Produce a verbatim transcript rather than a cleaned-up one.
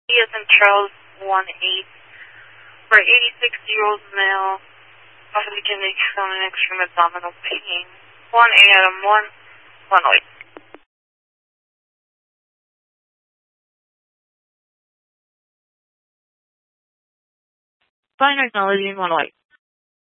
E as in Charles, one eight. For eighty-six-year-old male, possibly beginning from an extreme abdominal pain. one A Adam one, one oh eight. Fine, acknowledging one oh eight.